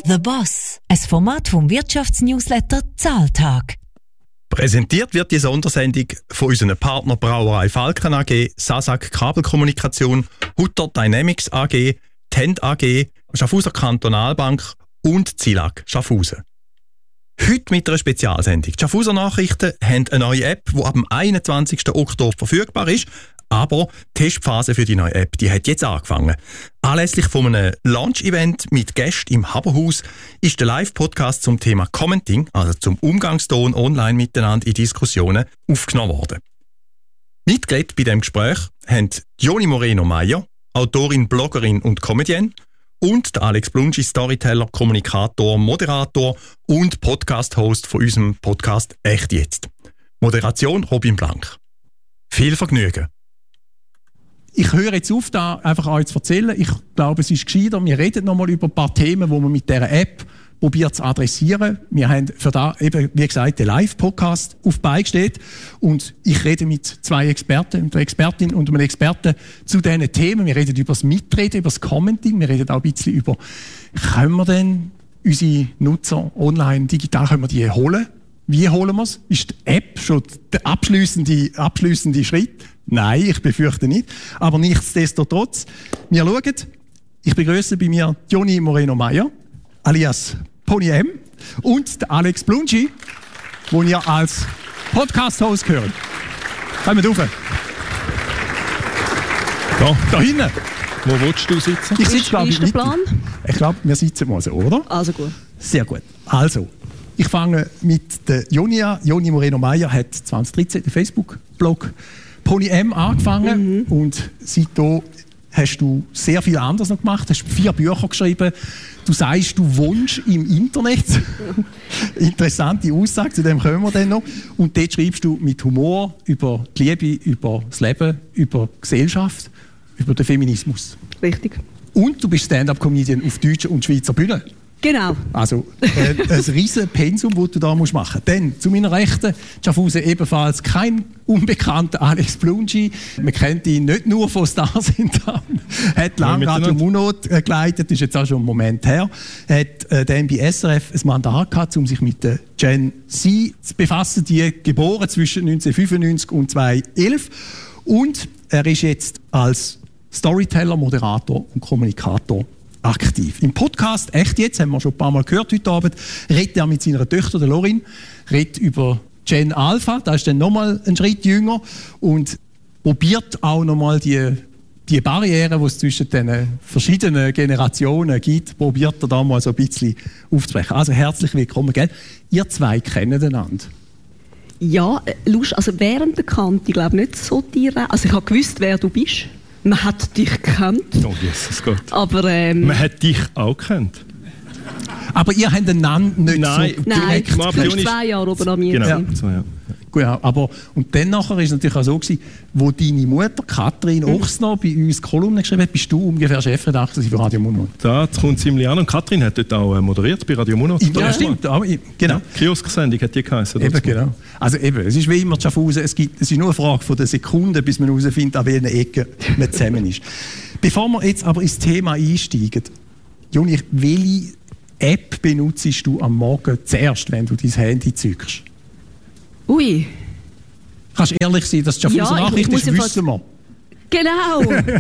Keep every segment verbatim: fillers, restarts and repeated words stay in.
The Boss, ein Format vom Wirtschaftsnewsletter Zahltag. Präsentiert wird die Sondersendung von unseren Partner Brauerei Falken A G, Sasak Kabelkommunikation, Hutter Dynamics A G, Tent A G, Schaffhauser Kantonalbank und Zilag Schaffhausen. Heute mit einer Spezialsendung. Die Schaffhauser Nachrichten haben eine neue App, die ab dem einundzwanzigsten Oktober verfügbar ist. Aber die Testphase für die neue App, die hat jetzt angefangen. Anlässlich von einem Launch-Event mit Gästen im Haberhaus ist der Live-Podcast zum Thema Commenting, also zum Umgangston online miteinander in Diskussionen, aufgenommen worden. Mitgeredet bei diesem Gespräch haben Joni Moreno-Meyer, Autorin, Bloggerin und Comedienne, und der Alex Blungi, Storyteller, Kommunikator, Moderator und Podcast-Host von unserem Podcast «Echt jetzt». Moderation Robin Blank. Viel Vergnügen. Ich höre jetzt auf, da einfach euch zu erzählen. Ich glaube, es ist gescheiter. Wir reden noch mal über ein paar Themen, die man mit dieser App probiert zu adressieren. Wir haben für da eben, wie gesagt, den Live-Podcast auf beigestellt. Und ich rede mit zwei Experten, mit einer Expertin und einem Experten zu diesen Themen. Wir reden über das Mitreden, über das Commenting. Wir reden auch ein bisschen über, können wir denn unsere Nutzer online, digital, können wir die holen? Wie holen wir es? Ist die App schon der abschliessende, abschliessende Schritt? Nein, ich befürchte nicht. Aber nichtsdestotrotz, wir schauen. Ich begrüße bei mir Joni Moreno-Meyer, alias Pony M, und den Alex Blungi, den ihr als Podcast-Host hört. Kommt rauf. Da. Da hinten. Wo willst du sitzen? Ich sitze, glaube ich, Ist der Plan? Ich glaube, wir sitzen mal so, oder? Also gut. Sehr gut. Also, ich fange mit der Joni an. Joni Moreno-Meyer hat zwanzig dreizehn den Facebook-Blog Pony M angefangen. Mhm. Und seitdem hast du sehr viel anderes noch gemacht. Du hast vier Bücher geschrieben. Du sagst, du wohnst im Internet. Interessante Aussage, zu dem kommen wir dann noch. Und dort schreibst du mit Humor über die Liebe, über das Leben, über die Gesellschaft, über den Feminismus. Richtig. Und du bist Stand-up-Comedian auf deutscher und Schweizer Bühne. Genau. Also äh, ein riesen Pensum, das du da musst machen musst. Dann, zu meiner Rechten, Schaffhausen ebenfalls kein unbekannter Alex Blungi. Man kennt ihn nicht nur von Stars in Town. Hat lange Radio Munot äh, geleitet, ist jetzt auch schon einen Moment her. Hat äh, dann bei S R F ein Mandat gehabt, um sich mit der Gen Z zu befassen, die geboren zwischen neunzehnhundertfünfundneunzig und zweitausendelf. Und er ist jetzt als Storyteller, Moderator und Kommunikator aktiv. Im Podcast «Echt jetzt», haben wir schon ein paar Mal gehört heute Abend, redet er mit seiner Tochter, der Lorin, redet über Gen Alpha, da ist dann nochmal ein Schritt jünger und probiert auch nochmal die, die Barrieren, die es zwischen den verschiedenen Generationen gibt, probiert er da mal so ein bisschen aufzubrechen. Also herzlich willkommen, gell? Ihr zwei kennen einander. Ja, Lust, also während der Kante, ich glaube nicht so direkt. Also ich habe gewusst, wer du bist. Man hat dich gekannt. Oh Jesus Gott. Aber, ähm, man hat dich auch gekannt. Aber ihr habt einander nicht Nein. so Nein, direkt. du bist zwei Jahre oben an mir. Genau, Ja. zwei Jahre. Gut, ja, aber und dann nachher ist es natürlich auch so gewesen, wo deine Mutter Katrin Ochsner bei uns Kolumnen geschrieben hat, bist du ungefähr Chefredakteur für Radio Munot. Das kommt ziemlich an. Und Katrin hat dort auch moderiert bei Radio Munot. Ja, stimmt. Aber, genau. Ja, Kiosk-Sendung hat die geheißen. Eben, genau. Also eben, es ist wie immer Schaffhausen, es, gibt, es ist nur eine Frage von der Sekunde, bis man herausfindet, an welchen Ecken man zusammen ist. Bevor wir jetzt aber ins Thema einsteigen, Joni, welche App benutzt du am Morgen zuerst, wenn du dein Handy zückst? Ui. Kannst du ehrlich sein, dass Schaffhausen Ja, ich- Nachricht ich muss ist, ja wissen wir. Genau.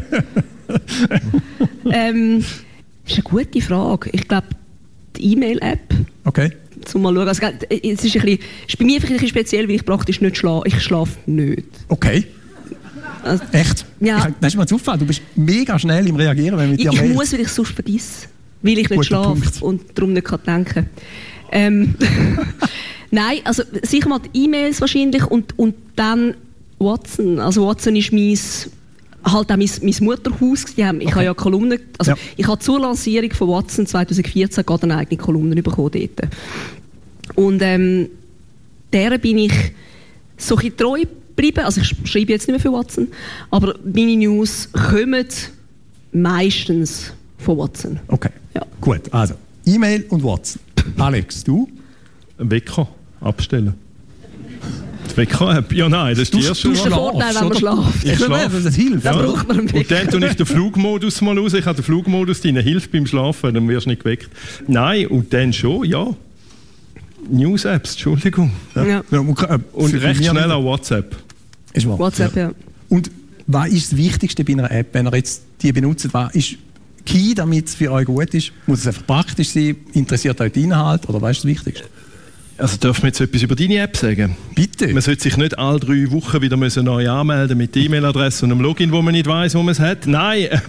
ähm, das ist eine gute Frage. Ich glaube, die E-Mail-App. Okay. Um mal schauen. Also, es ist, ein bisschen, ist bei mir vielleicht ein bisschen speziell, weil ich praktisch nicht schlafe. Ich schlafe nicht. Okay. Also, Echt? Ja. Ich, das ist mir zufall. Du bist mega schnell im Reagieren, wenn wir mit ich dir melden. muss, weil ich es sonst vergesse. Weil ich nicht Guter schlafe Punkt. und darum nicht kann denken. Ähm, Nein, also sicher mal die E-Mails wahrscheinlich und, und dann Watson. Also Watson ist mein, halt auch mein, mein Mutterhaus. Die haben, ich Okay. habe ja Kolumnen, also Ja. ich habe zur Lancierung von Watson zweitausendvierzehn gerade eine eigene Kolumne bekommen dort. Und ähm, der bin ich so ein bisschen treu geblieben. Also ich schreibe jetzt nicht mehr für Watson, aber meine News kommen meistens von Watson. Okay. Ja. Gut, also E-Mail und Watson. Alex, du? Ein Wecker abstellen. Die Wecker-App? Ja, nein, das ist die erste. Du schlafst, Vorteil, wenn man schläft. Ich schlafe. Das hilft. Dann Ja. braucht man einen Und Wecker. dann tue ich den Flugmodus mal raus. Ich habe den Flugmodus drin. Hilft beim Schlafen, dann wirst du nicht geweckt. Nein, und dann schon, ja. News-Apps, Entschuldigung. Ja. Ja. Ja, und äh, Und für recht mich schnell nicht. auch WhatsApp. Ist wahr. WhatsApp, ja. Und was ist das Wichtigste bei einer App, wenn ihr jetzt die benutzt? Was ist Key, damit es für euch gut ist? Muss es einfach praktisch sein? Interessiert euch der Inhalt? Oder was ist das Wichtigste? Also dürfen wir jetzt etwas über deine App sagen? Bitte. Man sollte sich nicht alle drei Wochen wieder müssen neu anmelden mit der E-Mail-Adresse und einem Login, wo man nicht weiss, wo man es hat. Nein, äh,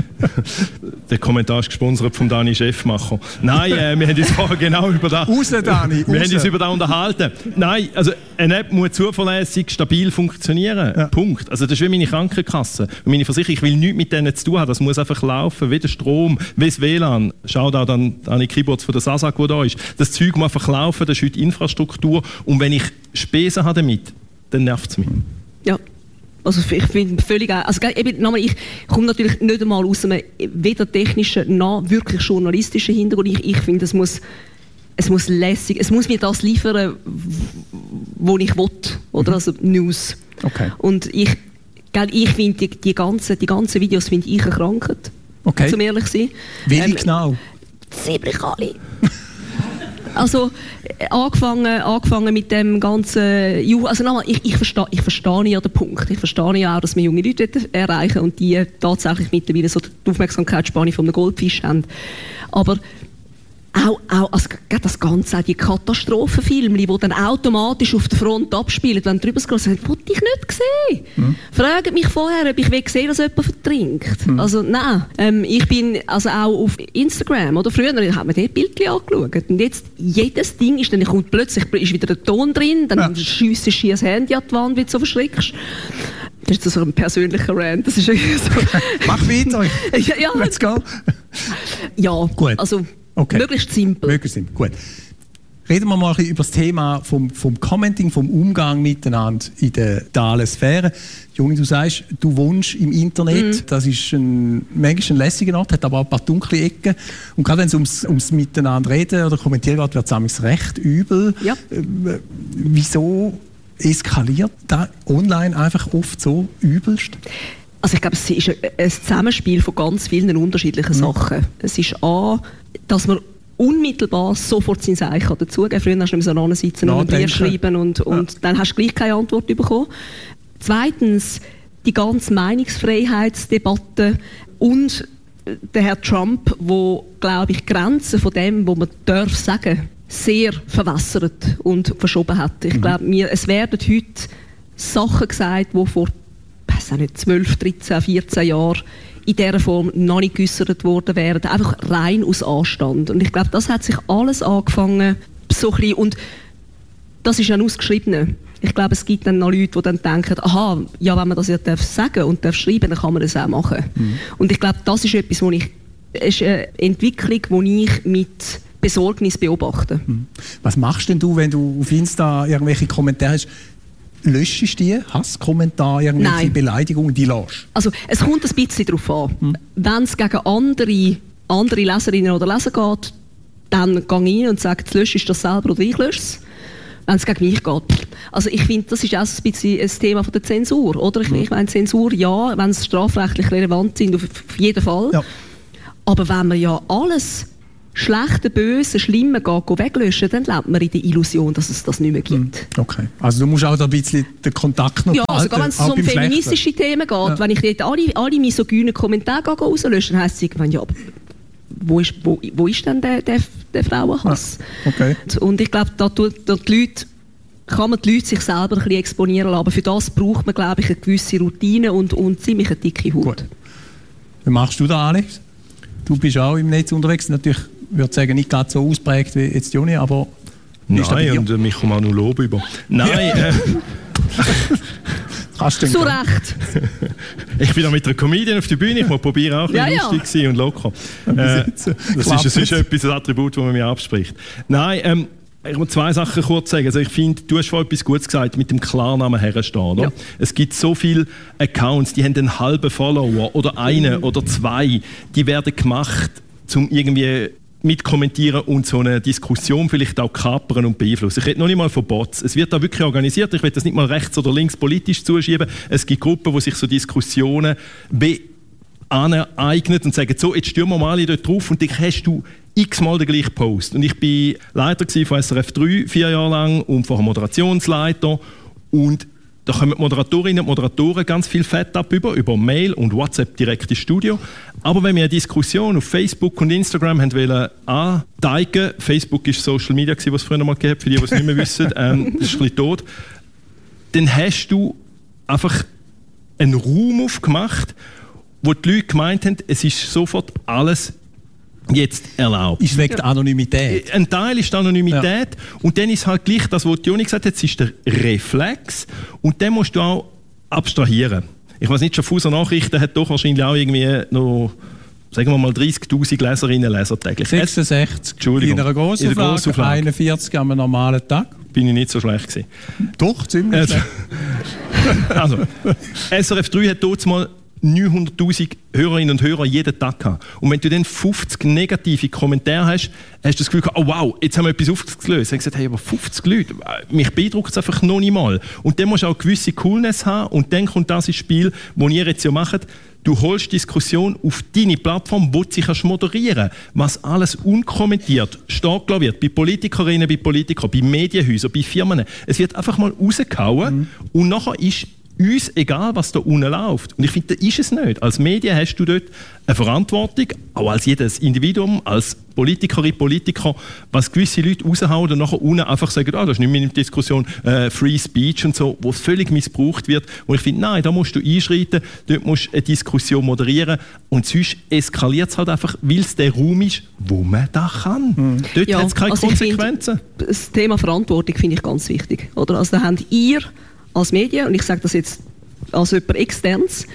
der Kommentar ist gesponsert vom Dani Chefmacher. Nein, äh, wir haben uns vorher genau über das... Raus, Dani, Wir raus. haben uns über das unterhalten. Nein, also eine App muss zuverlässig, stabil funktionieren. Ja. Punkt. Also das ist wie meine Krankenkasse und meine Versicherung. Ich will nichts mit denen zu tun haben. Das muss einfach laufen, wie der Strom, wie das W L A N. Schaut auch an die Keyboards von der Sasak, die da ist. Das Zeug muss einfach laufen, das ist heute Infrastruktur. Und wenn ich Spesen habe damit, dann nervt es mich. Ja. Also ich finde völlig... Also eben, nochmal, ich komme natürlich nicht einmal aus einem weder technischen noch wirklich journalistischen Hintergrund. Ich, ich finde, es muss, es muss lässig, es muss mir das liefern, was ich will, oder? Mhm. Also News. Okay. Und ich, gell, ich finde, die, die, ganzen, die ganzen Videos finde ich eine Krankheit, Okay. zum ehrlich zu sein. Welche Ähm, genau? Ziemlich alle. Also äh, angefangen, angefangen mit dem ganzen... Ju- Also nochmal, ich, ich verstehe ich verstehe ja den Punkt. Ich verstehe ja auch, dass wir junge Leute erreichen und die tatsächlich mittlerweile so die Aufmerksamkeitsspanne von einem Goldfisch haben. Aber auch, auch also gerade das Ganze, auch die Katastrophenfilme, die dann automatisch auf der Front abspielen, wenn drüber scrollst, das wollte ich nicht sehen. Mhm. Fragt mich vorher, ob ich will sehen, dass jemand vertrinkt. Mhm. Also nein, ähm, ich bin also auch auf Instagram, oder früher haben wir dort Bildchen angeschaut und jetzt jedes Ding ist, dann kommt plötzlich ist wieder der Ton drin, dann ja. schiessest du das Handy an die Wand, wie du so verschreckst. Das ist so ein persönlicher Rant, das ist irgendwie so... Mach weiter. ja, ja. Let's go. Ja, Gut. also... Okay. Möglichst simpel. Möglichst simpel, gut. Reden wir mal ein bisschen über das Thema vom, vom Commenting, vom Umgang miteinander in der digitalen Sphäre. Juni, du sagst, du wohnst im Internet. Mhm. Das ist ein, manchmal ein lässiger Ort, hat aber auch ein paar dunkle Ecken. Und gerade wenn es ums, ums Miteinander reden oder kommentieren geht, wird es manchmal recht übel. Ja. Äh, wieso eskaliert das online einfach oft so übelst? Also ich glaube, es ist ein Zusammenspiel von ganz vielen unterschiedlichen mhm. Sachen. Es ist A, dass man unmittelbar sofort sein Sein dazugeben kann. Früher hast du so sitzen und ein Brief schreiben und, und ja. dann hast du gleich keine Antwort bekommen. Zweitens, die ganze Meinungsfreiheitsdebatte und der Herr Trump, wo, glaube ich, Grenzen von dem, was man darf sagen, sehr verwässert und verschoben hat. Ich mhm. glaube, mir, es werden heute Sachen gesagt, die vor ich weiß nicht, zwölf, dreizehn, vierzehn Jahren in dieser Form noch nicht geäussert worden wären. Einfach rein aus Anstand. Und ich glaube, das hat sich alles angefangen, so ein bisschen, und das ist ein Ausgeschriebener. Ich glaube, es gibt dann noch Leute, die dann denken, aha, ja, wenn man das ja darf sagen und darf schreiben, dann kann man das auch machen. Mhm. Und ich glaube, das ist etwas, wo ich, ist eine Entwicklung, die ich mit Besorgnis beobachte. Mhm. Was machst denn du, wenn du auf Insta irgendwelche Kommentare hast? Löschst du die? Hasskommentare, irgendwelche Nein. Beleidigungen, die lässt? Also es kommt ein bisschen darauf an. Hm. Wenn es gegen andere, andere Leserinnen oder Leser geht, dann gehe ich rein und sage, löschst du das selber oder ich lösche es. Wenn es gegen mich geht. Also ich finde, das ist auch ein bisschen ein Thema von der Zensur. Oder? Ich, hm. ich meine, Zensur, ja, wenn es strafrechtlich relevant sind, auf, auf jeden Fall. Ja. Aber wenn man ja alles Schlechte, Böse, Schlimme geht, geht weglöschen, dann lebt man in der Illusion, dass es das nicht mehr gibt. Okay. Also du musst auch da ein bisschen den Kontakt noch ja, also wenn es so um feministische Themen geht, ja. wenn ich dort alle, alle misogynen Kommentare rauslösche, dann heisst es irgendwann, ja, wo ist, wo, wo ist denn der, der, der Frauenhass? Ja. Okay. Und ich glaube, da, da, da die Leute, kann man die Leute sich selber ein bisschen exponieren lassen, aber für das braucht man, glaube ich, eine gewisse Routine und, und ziemlich eine dicke Haut. Gut. Wie machst du das, Alex? Du bist auch im Netz unterwegs, natürlich, ich würde sagen, nicht gerade so ausprägt wie jetzt Joni, aber... Nein, und äh, mich kommt auch nur Lob über. Nein, äh, Kannst du Zu Recht. Ich bin da mit einer Comedian auf der Bühne, ich muss probieren, auch ein bisschen ja, lustig ja. und locker. Äh, das ist, das ist etwas, ein Attribut, das man mir abspricht. Nein, ähm, ich muss zwei Sachen kurz sagen. Also ich finde, du hast vorhin etwas Gutes gesagt, mit dem Klarnamen herstehen. Oder? Ja. Es gibt so viele Accounts, die haben einen halben Follower oder einen mhm. oder zwei. Die werden gemacht, um irgendwie mitkommentieren und so eine Diskussion vielleicht auch kapern und beeinflussen. Ich rede noch nicht mal von Bots. Es wird da wirklich organisiert. Ich will das nicht mal rechts oder links politisch zuschieben. Es gibt Gruppen, die sich so Diskussionen aneignen und sagen, so, jetzt stürmen wir mal dort drauf und dann hast du x-mal den gleichen Post. Und ich war Leiter von S R F drei vier Jahre lang und vorher Moderationsleiter. Und da kommen die Moderatorinnen und Moderatoren ganz viel Fett ab über, über Mail und WhatsApp direkt ins Studio. Aber wenn wir eine Diskussion auf Facebook und Instagram haben wollen anteigen, Facebook ist Social Media, was es früher mal gegeben hat, für die, die es nicht mehr wissen, ähm, das ist ein bisschen tot, dann hast du einfach einen Raum aufgemacht, wo die Leute gemeint haben, es ist sofort alles jetzt erlaubt. Ist wegen der Anonymität. Ein Teil ist die Anonymität ja. Und dann ist halt gleich das, was Joni gesagt hat, es ist der Reflex und dann musst du auch abstrahieren. Ich weiß nicht, Schaffhauser Nachrichten hat doch wahrscheinlich auch irgendwie noch, sagen wir mal, dreissigtausend Leserinnen und Leser täglich. sechsundsechzig Entschuldigung. In einer Grossauflage, einundvierzig an einem normalen Tag. Bin ich nicht so schlecht gewesen. Doch, ziemlich also, schlecht. Also, S R F drei hat dort mal neunhunderttausend Hörerinnen und Hörer jeden Tag gehabt. Und wenn du dann fünfzig negative Kommentare hast, hast du das Gefühl gehabt, oh wow, jetzt haben wir etwas aufgelöst. Ich habe gesagt, hey, aber fünfzig Leute, mich beeindruckt es einfach noch nicht mal. Und dann musst du auch eine gewisse Coolness haben und dann kommt das ins Spiel, das ihr jetzt ja macht. Du holst Diskussion auf deine Plattform, wo du sie moderieren kannst. Was alles unkommentiert steht wird, bei Politikerinnen, bei Politikern, bei Medienhäusern, bei Firmen. Es wird einfach mal rausgehauen mhm. und nachher ist uns egal, was da unten läuft. Und ich finde, das ist es nicht. Als Medien hast du dort eine Verantwortung, auch als jedes Individuum, als Politikerin, Politiker, was gewisse Leute raushauen und nachher unten einfach sagen, ah, das ist nicht mehr eine Diskussion, äh, Free Speech und so, wo es völlig missbraucht wird. Und ich finde, nein, da musst du einschreiten, dort musst du eine Diskussion moderieren und sonst eskaliert es halt einfach, weil es der Raum ist, wo man das kann. Mhm. Dort ja, hat es keine also Konsequenzen. Find, das Thema Verantwortung finde ich ganz wichtig. Oder? Also da habt ihr als Medien, und ich sage das jetzt als jemand Externes,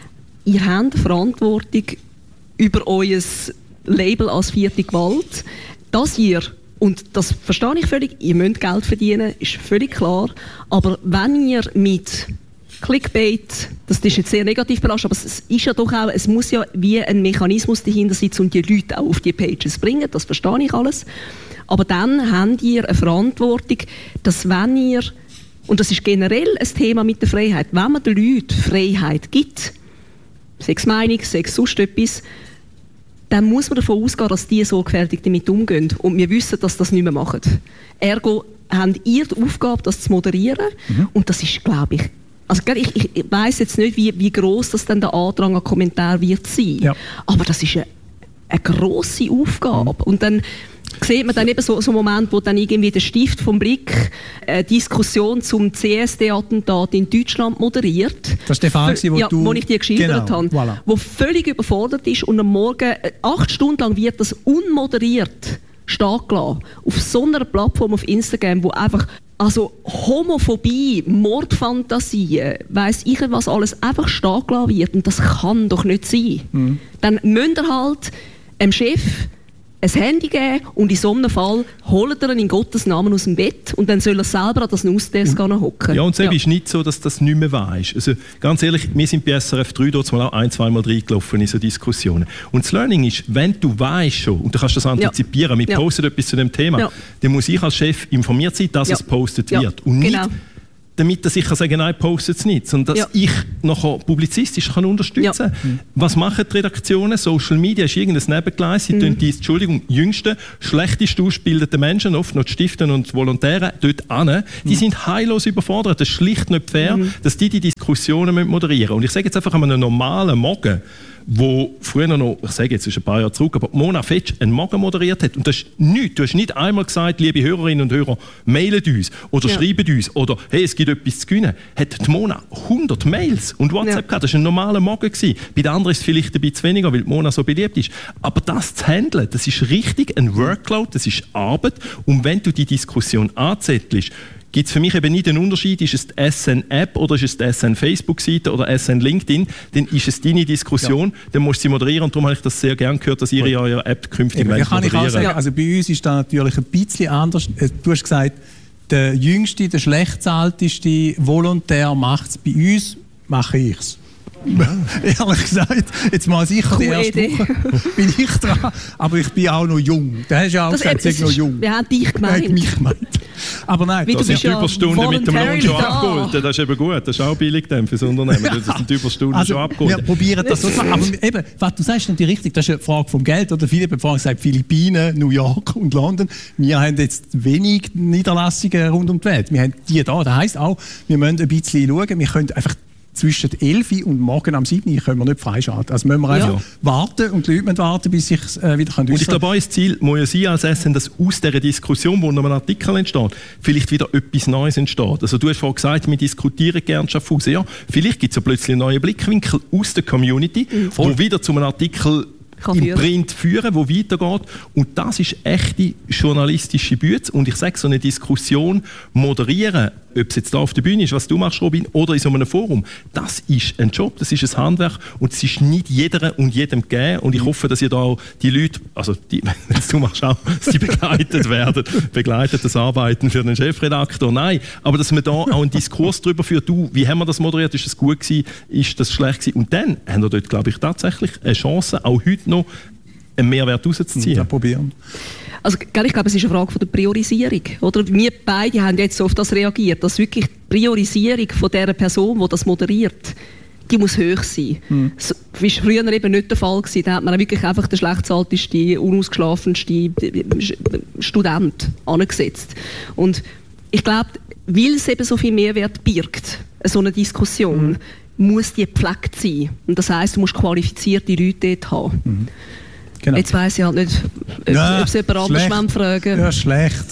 ihr habt Verantwortung über euer Label als vierte Gewalt, dass ihr, und das verstehe ich völlig, ihr müsst Geld verdienen, ist völlig klar, aber wenn ihr mit Clickbait, das ist jetzt sehr negativ belastet, aber es ist ja doch auch, es muss ja wie ein Mechanismus dahinter sitzen und die Leute auch auf die Pages bringen, das verstehe ich alles, aber dann habt ihr eine Verantwortung, dass wenn ihr, und das ist generell ein Thema mit der Freiheit. Wenn man den Leuten Freiheit gibt, sechs Meinung, sechs sonst etwas, dann muss man davon ausgehen, dass die sorgfältig damit umgehen. Und wir wissen, dass das nicht mehr machen. Ergo habt ihr die Aufgabe, das zu moderieren. Mhm. Und das ist, glaube ich, also ich, ich weiss jetzt nicht, wie, wie gross das dann der Andrang an Kommentar wird sein. Ja. Aber das ist eine, eine grosse Aufgabe. Mhm. Und dann sieht man dann eben so, so einen Moment, wo dann irgendwie der Stift vom Blick eine Diskussion zum C S D-Attentat in Deutschland moderiert. Das ist der Fall, wo, ja, du... wo ich dir geschildert genau, habe. Voilà. Wo völlig überfordert ist und am Morgen, acht Stunden lang wird das unmoderiert stehen gelassen. Auf so einer Plattform auf Instagram, wo einfach also Homophobie, Mordfantasien, weiss ich was alles einfach stehen gelassen wird. Und das kann doch nicht sein. Mhm. Dann müsst ihr halt dem Chef ein Handy geben und in so einem Fall holt er ihn in Gottes Namen aus dem Bett und dann soll er selber an das Nussdesk mhm. hocken. Ja, und es ja. ist nicht so, dass das nicht mehr weisst. Also ganz ehrlich, wir sind bei S R F drei dort mal auch ein-, zweimal reingelaufen in so Diskussionen. Und das Learning ist, wenn du weisst schon, und du kannst das antizipieren, ja. wir ja. posten etwas zu dem Thema, ja. dann muss ich als Chef informiert sein, dass ja. es gepostet ja. wird. Und nicht, genau. damit dass ich kann sagen, nein, postet es nicht, sondern dass ja. ich nachher publizistisch kann unterstützen kann. Ja. Was machen die Redaktionen? Social Media ist irgendein Nebengleis. Sie mhm. tun die, Entschuldigung, jüngsten, schlechtest ausgebildeten Menschen, oft noch die Stiften und die Volontäre, dort an. Die mhm. sind heillos überfordert. Das ist schlicht nicht fair, mhm. dass die die Diskussionen moderieren müssen. Und ich sage jetzt einfach an einem normalen Morgen, wo früher noch, ich sage jetzt, ist ein paar Jahre zurück, aber Mona Fetsch einen Morgen moderiert hat. Und das ist nichts. Du hast nicht einmal gesagt, liebe Hörerinnen und Hörer, mailen uns oder ja. schreiben uns oder hey, es gibt etwas zu gewinnen. Hat die Mona hundert Mails und WhatsApp ja. gehabt. Das war ein normaler Morgen gewesen. Bei den anderen ist es vielleicht ein bisschen weniger, weil die Mona so beliebt ist. Aber das zu handeln, das ist richtig ein Workload, das ist Arbeit. Und wenn du die Diskussion anzettelst, gibt es für mich eben nicht den Unterschied, ist es die S N-App oder ist es die S N-Facebook-Seite oder S N-LinkedIn, dann ist es deine Diskussion, ja. dann musst du sie moderieren und darum habe ich das sehr gerne gehört, dass ihr ja eure App künftig moderieren. Kann ich auch sagen, also bei uns ist das natürlich ein bisschen anders. Du hast gesagt, der jüngste, der schlechtzahlteste Volontär macht es, bei uns mache ich es. Ehrlich gesagt, jetzt mal sicher die erste Idee. Woche bin ich dran, aber ich bin auch noch jung. Du hast ja auch Das, gesagt, äh, ich bin noch ist- jung. Wir haben dich Ich gemeint. habe mich gemeint. Aber nein, Wie Da du sind bist ja Überstunden mit dem Lohn voluntarily schon da. abgeholt. Das ist eben gut. Das ist auch billig dann fürs Unternehmen. Das sind die Überstunden also, schon wir abgeholt. probieren das so zu machen. Aber eben, was du sagst, ist natürlich richtig. Das ist eine Frage vom Geld. Oder viele haben vorhin gesagt, Philippinen, New York und London. Wir haben jetzt wenig Niederlassungen rund um die Welt. Wir haben die da. Das heisst auch, wir müssen ein bisschen schauen. Wir können einfach zwischen elf und morgen am sieben können wir nicht freischalten. Also müssen wir einfach Ja. warten und die Leute müssen warten, bis sich äh, wieder können Und ich glaube, auch das Ziel muss ja sein als S N, dass aus dieser Diskussion, wo noch ein Artikel entsteht, vielleicht wieder etwas Neues entsteht. Also du hast vorhin gesagt, wir diskutieren gerne Schaffhausen. Ja, vielleicht gibt es ja plötzlich einen neuen Blickwinkel aus der Community, mhm. wo wieder zu einem Artikel Kann im führen. Print führen, wo weitergeht. Und das ist echte journalistische Bütze. Und ich sage, so eine Diskussion moderieren, ob es jetzt da auf der Bühne ist, was du machst, Robin, oder in so einem Forum, das ist ein Job, das ist ein Handwerk und es ist nicht jeder und jedem gegeben. Und ich hoffe, dass ihr da auch die Leute, also die, wenn du machst auch, sie begleitet werden, begleitet das Arbeiten für den Chefredakteur. Nein, aber dass man da auch einen Diskurs darüber führt, du, wie haben wir das moderiert, ist das gut gewesen, ist das schlecht gewesen? Und dann haben wir dort, glaube ich, tatsächlich eine Chance, auch heute noch einen Mehrwert rauszuziehen. Ja, probieren. Also, gell, ich glaube, es ist eine Frage von der Priorisierung. Oder? Wir beide haben jetzt so auf das reagiert, dass wirklich die Priorisierung von der Person, die das moderiert, die muss hoch sein. Mhm. Das war früher eben nicht der Fall gewesen. Da hat man wirklich einfach den schlechtzahltesten, unausgeschlafensten Student angesetzt. Und ich glaube, weil es eben so viel Mehrwert birgt, so eine Diskussion, mhm. muss die gepflegt sein. Und das heisst, du musst qualifizierte Leute dort haben. Mhm. Genau. Jetzt weiss ich halt nicht, ob, Ja, ob es jemand anders schlecht. fragen. Ja, schlecht.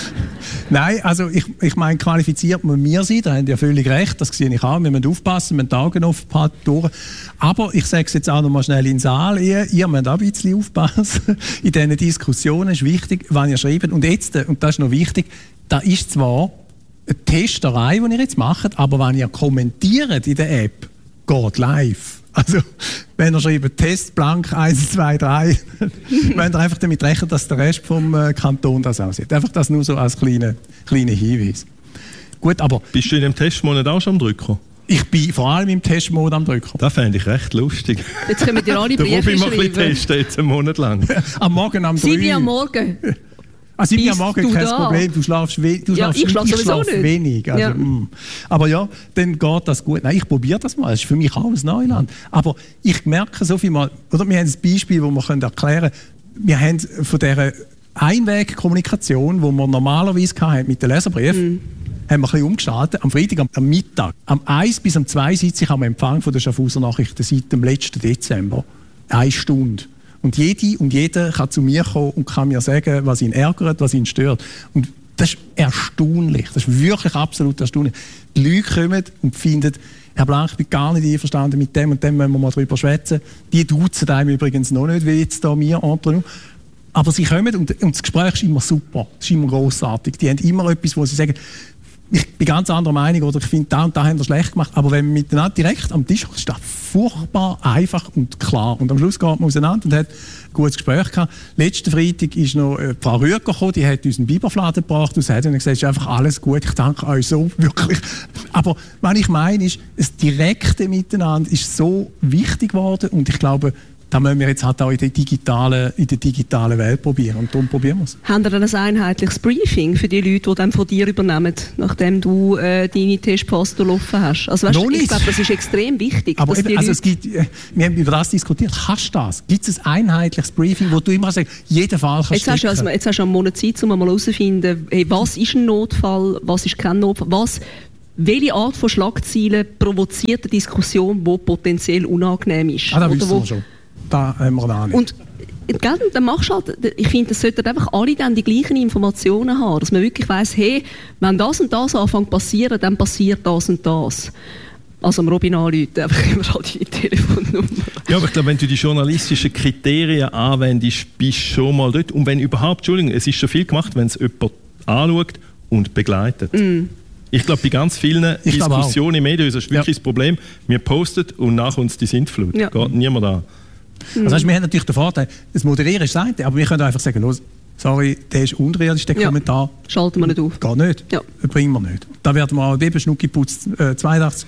Nein, also ich, ich meine, qualifiziert müssen wir sein, da haben ja völlig recht, das sehe ich auch, wir müssen aufpassen, wir müssen die Augen aufpassen. Aber ich sage es jetzt auch noch mal schnell in den Saal, ihr, ihr müsst auch ein bisschen aufpassen. In diesen Diskussionen ist wichtig, wann ihr schreibt. Und jetzt, und das ist noch wichtig, da ist zwar eine Testerei, die ihr jetzt macht, aber wenn ihr kommentiert in der App, geht live. Also, wenn ihr schreibt Test blank eins, zwei, drei, müsst ihr einfach damit rechnen, dass der Rest vom äh, Kanton das aussieht. Einfach das nur so als kleiner kleine Hinweis. Gut, aber Bist du in dem Testmonat auch schon am Drücker? ich bin vor allem im Testmode am Drücker. Das fände ich recht lustig. Jetzt können wir dir alle Der Briefe Robin mal ein bisschen schreiben. testen, jetzt einen Monat lang. Am Morgen am Sieben drei. am Morgen. Ah, sieben Bist am Morgen du kein da? Problem, du schlafst, we du Ja, schlafst ich schlaf ich sowieso schlaf nicht. wenig. Also, Ja. mm. Aber ja, dann geht das gut. Nein, ich probiere das mal. Das ist für mich auch ein Neuland. Aber ich merke so viel mal, oder wir haben ein Beispiel, das wir können erklären können. Wir haben von dieser Einwegkommunikation, die wir normalerweise hatten mit den Leserbriefen, Mhm. haben wir ein bisschen umgestaltet. Am Freitag, am, am Mittag, am eins bis am zwei sitze ich am Empfang von der Schaffhauser Nachrichten seit dem letzten Dezember. Eine Stunde. Und jede und jeder kann zu mir kommen und kann mir sagen, was ihn ärgert, was ihn stört. Und das ist erstaunlich. Das ist wirklich absolut erstaunlich. Die Leute kommen und finden, Herr Blank, ich bin gar nicht einverstanden mit dem und dem, müssen wir mal drüber schwätzen. Die duzen einem übrigens noch nicht, wie jetzt da mir entre nous. Aber sie kommen und, und das Gespräch ist immer super, es ist immer grossartig. Die haben immer etwas, wo sie sagen, ich bin ganz anderer Meinung oder ich finde, da und da haben wir schlecht gemacht. Aber wenn man miteinander direkt am Tisch ist, ist das furchtbar einfach und klar. Und am Schluss geht man auseinander und hat ein gutes Gespräch gehabt. Letzten Freitag ist noch äh, Frau Rüger gekommen, die hat uns einen Biberfladen gebracht und hat gesagt, es ist einfach alles gut, ich danke euch so, wirklich. Aber was ich meine ist, das direkte Miteinander ist so wichtig geworden und ich glaube, das müssen wir jetzt halt auch in der digitalen, in der digitalen Welt probieren. Und darum probieren wir es. Haben ihr dann ein einheitliches Briefing für die Leute, die dann von dir übernehmen, nachdem du äh, deine Testphase durchlaufen hast? Also, weißt, Noch ich nicht. glaube, das ist extrem wichtig. Aber dass eben, die also Leute es gibt, äh, wir haben über das diskutiert. Hast du das? Gibt es ein einheitliches Briefing, wo du immer sagst, jeden Fall kannst Jetzt hast, du also, jetzt hast du einen Monat Zeit, um mal herauszufinden, hey, was ist ein Notfall, was ist kein Notfall, was, welche Art von Schlagzeilen provoziert eine Diskussion, die potenziell unangenehm ist. Ah, da Oder wissen wo, wir schon. Da haben wir da nicht. und gell, dann machst du halt, ich finde, es sollten einfach alle dann die gleichen Informationen haben, dass man wirklich weiss, hey, wenn das und das anfängt zu passieren, dann passiert das und das. Also am Robin anrufen, einfach immer halt die Telefonnummer. Ja, aber ich glaube, wenn du die journalistischen Kriterien anwendest, bist du schon mal dort. Und wenn überhaupt, Entschuldigung, es ist schon viel gemacht, wenn es jemand anschaut und begleitet. Mm. Ich glaube, bei ganz vielen Ich glaube Diskussionen im Medium ist das wirklich Ja. das Problem, wir posten und nach uns die Sintflut. Ja. Geht niemand an. Also, weißt, wir haben natürlich den Vorteil, das Moderieren ist das eine, aber wir können einfach sagen, los, sorry, der ist unrealistisch, der Ja. Kommentar. Schalten wir nicht auf. Geht nicht. Ja. Bringen wir nicht. Da werden wir auch eben Schnucki putzt äh, zweiundachtzig.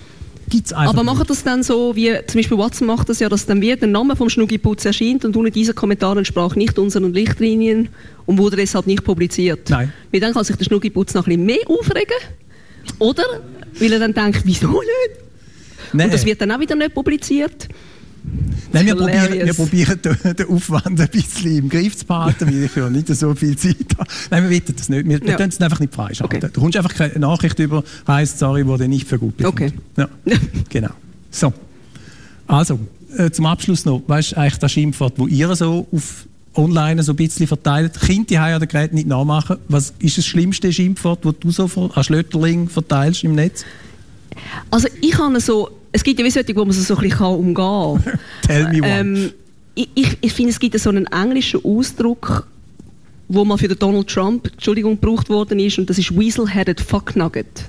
Gibt's einfach Aber nicht. macht das dann so, wie zum Beispiel Watson macht das ja, dass dann wie der Name vom Schnuggiputz erscheint und unter dieser Kommentar entsprach nicht unseren Richtlinien und wurde deshalb nicht publiziert. Nein. Wie dann kann sich der Schnuggiputz noch ein bisschen mehr aufregen. Oder? Weil er dann denkt, wieso nicht? Nein. Und das wird dann auch wieder nicht publiziert. Nein, wir probieren, wir Hilarious. probieren den, den Aufwand ein bisschen im Griff zu behalten, weil ich ja nicht so viel Zeit habe. Nein, wir wollen das nicht. Wir Ja. können es einfach nicht freischalten. Okay. Du kommst einfach keine Nachricht über, heisst, sorry, wurde nicht für gut befunden. Okay. Ja, genau. So. Also, äh, zum Abschluss noch, weißt du eigentlich das Schimpfwort, das ihr so auf online so ein bisschen verteilt? Kinder die haben ja das Gerät nicht nachmachen. Was ist das schlimmste Schimpfwort, das du so an Schlötterling verteilst im Netz? Also ich habe so, es gibt ja wie solche, wo man so ein bisschen umgehen kann. Tell me one. ähm, ich, ich, ich finde, es gibt so einen englischen Ausdruck, wo mal für den Donald Trump, Entschuldigung, gebraucht worden ist, und das ist Weasel-headed Fucknugget.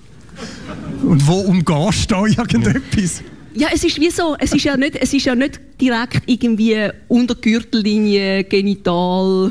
Und wo umgehst du da irgendetwas? Ja, es ist wie so, es ist ja nicht, es ist ja nicht direkt irgendwie unter Gürtellinie, genital.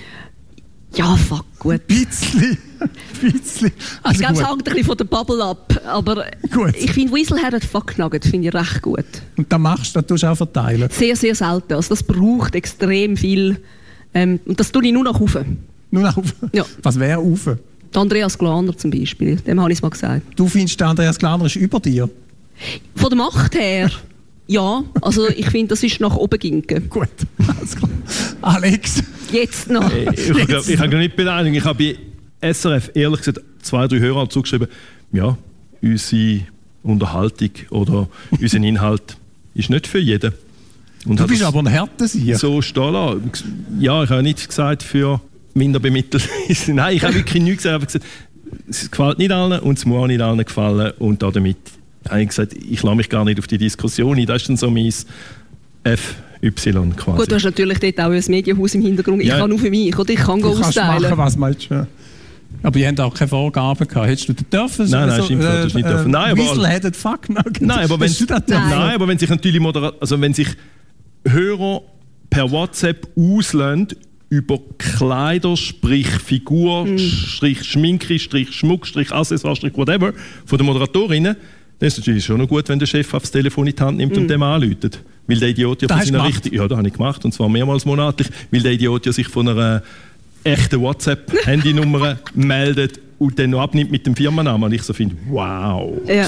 Ja, fuck, gut. Bisschen. Bisschen. Also ich glaube, es gut. hängt ein bisschen von der Bubble ab, aber Gut. ich finde Weasel-headed Fucknugget finde ich recht gut. Und das machst du, das tust du auch verteilen. Sehr, sehr selten. Also das braucht extrem viel. Ähm, und das tue ich nur noch rauf. Nur nach auf. Ja. Was wäre auf? Der Andreas Glaner zum Beispiel, dem habe ich es mal gesagt. Du findest, der Andreas Glaner ist über dir? Von der Macht her, ja. Also ich finde, das ist nach oben ginken. Gut, alles klar. Alex? Jetzt noch. Hey, ich habe ich hab gar nicht beleidigt. Ich habe bei S R F ehrlich gesagt zwei, drei Hörer zugeschrieben, ja, unsere Unterhaltung oder unser Inhalt ist nicht für jeden. Und Du hat bist das aber ein Härtesier. so stehen lassen. Ja, ich habe nicht gesagt für Minderbemittelt. Nein, ich habe wirklich nichts gesagt. Ich habe gesagt, es gefällt nicht allen und es muss auch nicht allen gefallen. Und damit habe ich gesagt, ich lasse mich gar nicht auf die Diskussion ein. Das ist dann so mein F Y quasi. Gut, du hast natürlich dort auch ein Medienhaus im Hintergrund. Ich Ja. kann nur für mich, oder? Ich kann Du go kannst austeilen. machen, was meinst du. Aber ihr habt auch keine Vorgaben gehabt. Hättest du das dürfen? Nein, nein, stimmt, das ist nicht dürfen. Nein, aber- Weasel-headed Fucknugget. Nein, aber wenn, Hast du das Nein. dürfen? nein, aber wenn sich natürlich Modera- also wenn sich Hörer per WhatsApp auslösen über Kleider, Sprich Figur, Mhm. Strich Schminke, Strich Schmuck, Strich Accessoire, Strich whatever von den Moderatorinnen, dann ist es natürlich schon noch gut, wenn der Chef aufs Telefon in die Hand nimmt und dem anruft. Weil der Idiot ja Das von hast du seiner gemacht? richtigen, ja, das habe ich gemacht, und zwar mehrmals monatlich, weil der Idiot ja sich von einer echten WhatsApp-Handynummer meldet und dann noch abnimmt mit dem Firmennamen. Und ich so finde, wow. Ja.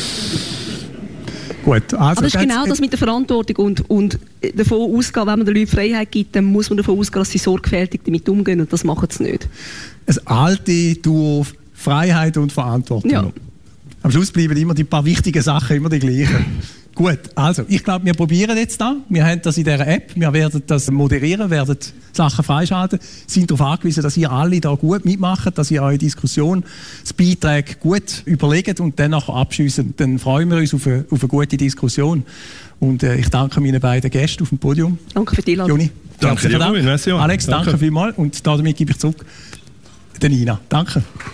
Gut, also Aber das ist jetzt- genau das mit der Verantwortung und, und davon ausgehen, wenn man den Leuten Freiheit gibt, dann muss man davon ausgehen, dass sie sorgfältig damit umgehen, und das machen sie nicht. ein alte Duo Freiheit und Verantwortung. Ja. Am Schluss bleiben immer die paar wichtigen Sachen immer die gleichen. Gut, also ich glaube, wir probieren jetzt da. Wir haben das in dieser App. Wir werden das moderieren, werden Sachen freischalten. Sind darauf angewiesen, dass ihr alle da gut mitmacht, dass ihr eure Diskussionsbeiträge gut überlegt und dann nachher abschiessen. Dann freuen wir uns auf eine, auf eine gute Diskussion. Und äh, ich danke meinen beiden Gästen auf dem Podium. Danke für die Einladung. Joni, Danke dir, herzlichen Dank. Robin. Merci auch. Alex, danke, Danke. vielmals. Und damit gebe ich zurück der Nina. Danke.